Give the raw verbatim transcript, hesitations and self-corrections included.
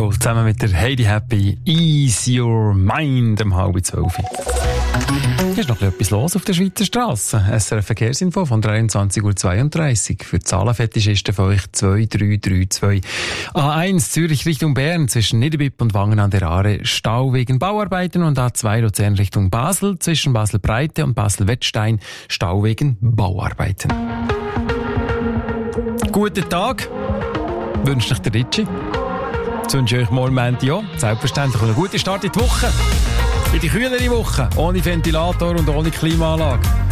Soul zusammen mit der Heidi Happy Ease Your Mind um halb zwölf. Hier ist noch etwas los auf der Schweizer Straße. S R F Verkehrsinfo von dreiundzwanzig Uhr zweiunddreißig. Für Zahlenfetischisten von euch zwei drei drei zwei. A eins Zürich Richtung Bern zwischen Niederbipp und Wangen an der Aare Stau wegen Bauarbeiten und A zwei Luzern Richtung Basel zwischen Basel-Breite und Basel-Wettstein Stau wegen Bauarbeiten. Guten Tag, wünscht euch der Ritschi. Jetzt wünsche ich euch morgen Montag auch. Selbstverständlich einen guten Start in die Woche. In die kühlere Woche, ohne Ventilator und ohne Klimaanlage.